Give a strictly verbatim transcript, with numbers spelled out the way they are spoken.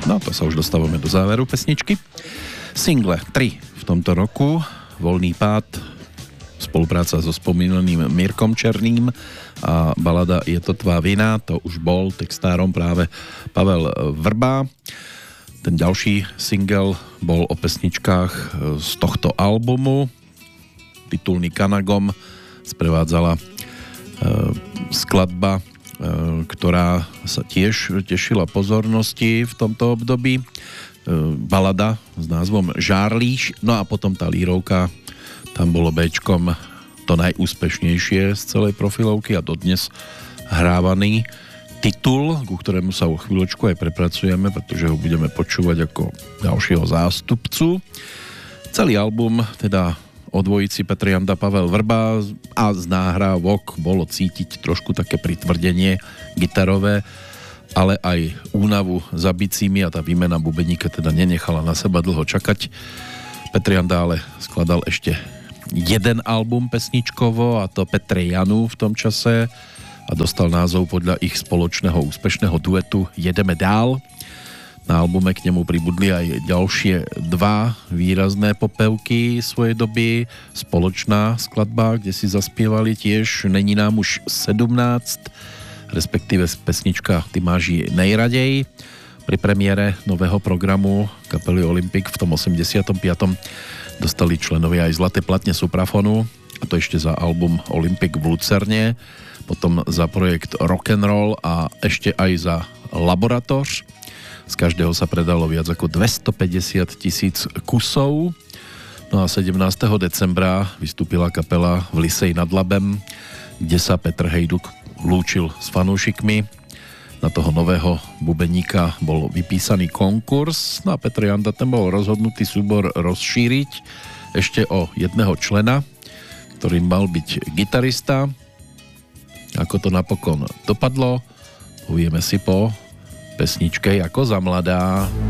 No to sa už dostávame do záveru pesničky. Single tri v tomto roku, Voľný pád, spolupráca so spomínaným Mirkom Černým a balada Je to tvá vina, to už bol textárom práve Pavel Vrba. Ten ďalší single bol o pesničkách z tohto albumu, titulný Kanagom, sprevádzala e, skladba, ktorá sa tiež tešila pozornosti v tomto období. Balada s názvom Žárlíš, no a potom tá lírovka, tam bolo béčkom to najúspešnejšie z celej profilovky a dodnes hrávaný titul, ku ktorému sa o chvíľočku aj prepracujeme, pretože ho budeme počúvať ako ďalšieho zástupcu. Celý album teda o dvojici Petr Janda, Pavel Vrba a z náhrávok bolo cítiť trošku také pritvrdenie gitarové, ale aj únavu za bicími a tá výmena bubeníka teda nenechala na seba dlho čakať. Petr Janda ale skladal ešte jeden album pesničkovo, a to Petre Janu v tom čase, a dostal názov podľa ich spoločného úspešného duetu Jedeme dál. Na albume k nemu pribudli aj ďalšie dva výrazné popevky svojej doby. Spoločná skladba, kde si zaspievali tiež Není nám už sedmnáct, respektíve pesnička Ty máš ji nejradej. Pri premiére nového programu kapely Olympik v tom osemdesiatom piatom dostali členovia aj zlaté platne Suprafonu, a to ešte za album Olympik v Lucerne, potom za projekt Rock'n'Roll a ešte aj za Laboratoř. Z každého sa predalo viac ako dvestopäťdesiat tisíc kusov. No a sedemnásteho decembra vystúpila kapela v Lisej nad Labem, kde sa Petr Hejduk lúčil s fanúšikmi. Na toho nového bubeníka bol vypísaný konkurs, no a Petr Janda ten bol rozhodnutý súbor rozšíriť ešte o jedného člena, ktorým mal byť gitarista. Ako to napokon dopadlo, povieme si po pesničke Jako za mladá.